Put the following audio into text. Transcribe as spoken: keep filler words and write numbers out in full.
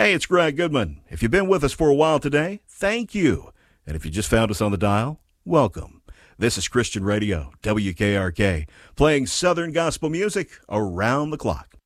Hey, it's Greg Goodman. If you've been with us for a while today, thank you. And if you just found us on the dial, welcome. This is Christian Radio, W K R K, playing Southern gospel music around the clock.